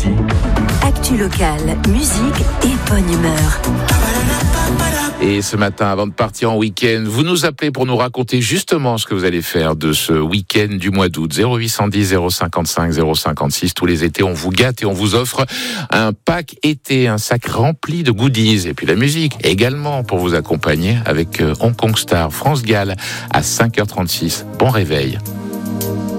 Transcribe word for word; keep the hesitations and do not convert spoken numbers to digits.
ici. Actu locale, musique et bonne humeur. Et ce matin, avant de partir en week-end, vous nous appelez pour nous raconter justement ce que vous allez faire de ce week-end du mois d'août. zéro huit cent dix, zéro cinquante-cinq, zéro cinquante-six. Tous les étés, on vous gâte et on vous offre un pack été, un sac rempli de goodies. Et puis la musique également pour vous accompagner avec Hong Kong Star, France Gall à cinq heures trente-six. Bon réveil.